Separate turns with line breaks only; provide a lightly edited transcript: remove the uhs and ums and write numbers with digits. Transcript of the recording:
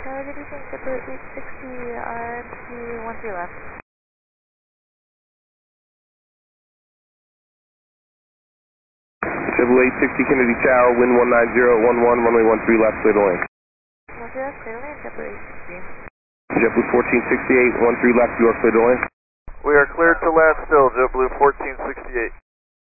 Tower, good evening, JetBlue 860, RMC 13 left.
JetBlue 860 Kennedy Tower, wind 19011, runway 13 left, clear the lane.
13 left, clear the lane, JetBlue 860.
JetBlue 1468, 13 left, you are clear to land.
We are cleared to land still, JetBlue 1468.